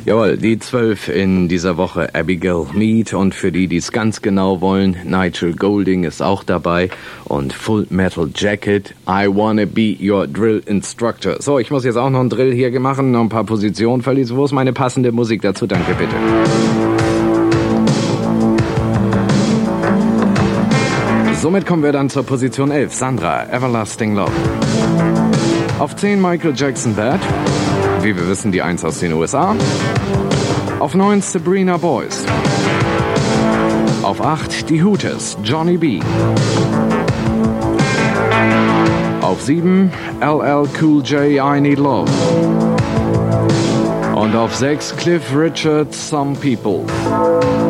Jawohl, die 12 in dieser Woche, Abigail Mead, und für die, die es ganz genau wollen, Nigel Golding ist auch dabei und Full Metal Jacket, I Wanna Be Your Drill Instructor. So, ich muss jetzt auch noch einen Drill hier machen, noch ein paar Positionen verließen. Wo ist meine passende Musik dazu? Danke, bitte. Somit kommen wir dann zur Position 11, Sandra, Everlasting Love. Auf 10 Michael Jackson, Bad. Wie wir wissen, die 1 aus den USA. Auf 9 Sabrina Boys. Auf 8 die Hooters, Johnny B. Auf 7 LL Cool J, I Need Love. Und auf 6 Cliff Richard, Some People.